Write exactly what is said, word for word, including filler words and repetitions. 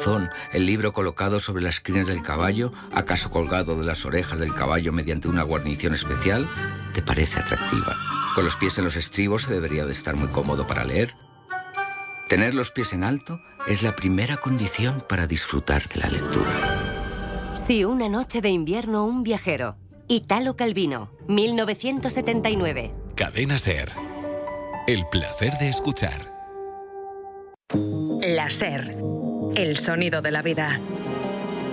corazón, el libro colocado sobre las crines del caballo, acaso colgado de las orejas del caballo mediante una guarnición especial, te parece atractiva. Con los pies en los estribos se debería de estar muy cómodo para leer. Tener los pies en alto es la primera condición para disfrutar de la lectura. Si una noche de invierno un viajero. Italo Calvino, mil novecientos setenta y nueve. Cadena SER. El placer de escuchar. La SER. El sonido de la vida.